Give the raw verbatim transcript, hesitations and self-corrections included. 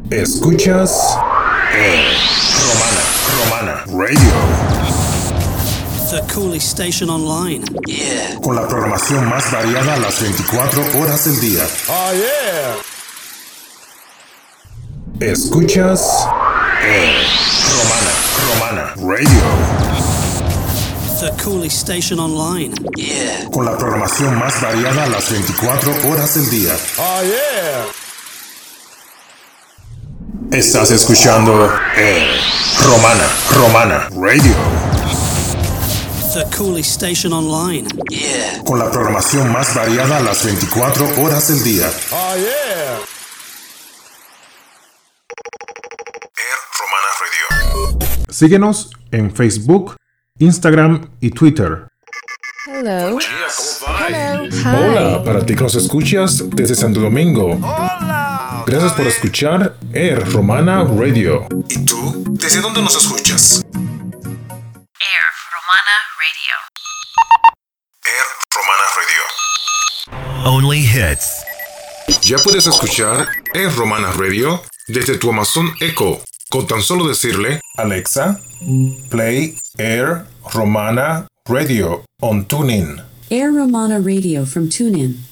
Escuchas Air Romana, Romana Radio. The coolest station online. Yeah. Con la programación más variada a las veinticuatro horas del día. Oh, yeah. Escuchas Air Romana, Romana Radio. The coolest station online. Yeah. Con la programación más variada a las veinticuatro horas del día. Oh, yeah. Estás escuchando Air Romana, Romana Radio. The coolest station online. Yeah. Con la programación más variada a las veinticuatro horas del día. Oh, yeah. Air Romana Radio. Síguenos en Facebook, Instagram y Twitter. Hello. Hello. Hi. Hola, para ti que nos escuchas desde Santo Domingo. Hola. Gracias por escuchar Air Romana Radio. ¿Y tú? ¿Desde dónde nos escuchas? Air Romana Radio. Air Romana Radio. Only hits. Ya puedes escuchar Air Romana Radio desde tu Amazon Echo con tan solo decirle Alexa, play Air Romana Radio on TuneIn. Air Romana Radio from TuneIn.